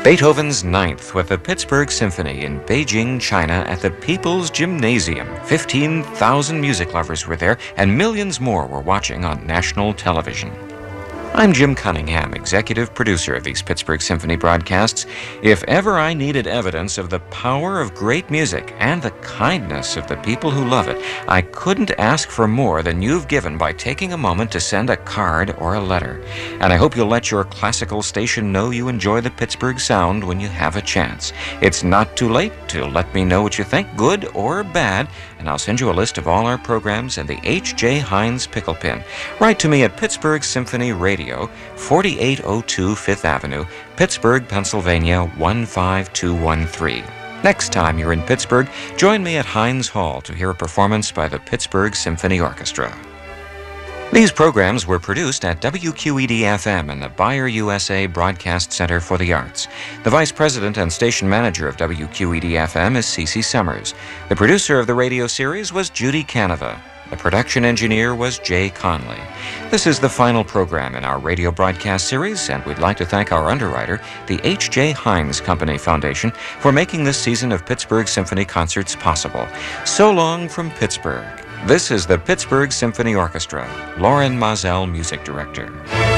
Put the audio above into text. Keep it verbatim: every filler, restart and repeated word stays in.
Beethoven's Ninth with the Pittsburgh Symphony in Beijing, China at the People's Gymnasium. fifteen thousand music lovers were there, and millions more were watching on national television. I'm Jim Cunningham, executive producer of these Pittsburgh Symphony broadcasts. If ever I needed evidence of the power of great music and the kindness of the people who love it, I couldn't ask for more than you've given by taking a moment to send a card or a letter. And I hope you'll let your classical station know you enjoy the Pittsburgh sound when you have a chance. It's not too late to let me know what you think, good or bad, and I'll send you a list of all our programs and the H J Heinz pickle pin. Write to me at Pittsburgh Symphony Radio, forty-eight oh two Fifth Avenue, Pittsburgh, Pennsylvania, one five two one three. Next time you're in Pittsburgh, join me at Heinz Hall to hear a performance by the Pittsburgh Symphony Orchestra. These programs were produced at W Q E D F M and the Bayer U S A Broadcast Center for the Arts. The Vice President and Station Manager of W Q E D F M is Cece Summers. The producer of the radio series was Judy Canova. The production engineer was Jay Conley. This is the final program in our radio broadcast series, and we'd like to thank our underwriter, the H J Heinz Company Foundation, for making this season of Pittsburgh Symphony Concerts possible. So long from Pittsburgh. This is the Pittsburgh Symphony Orchestra. Lauren Mazel, Music Director.